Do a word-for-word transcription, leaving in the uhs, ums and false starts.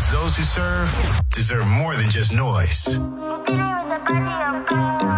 Because those who serve deserve more than just noise. He did it with a bunny of gold.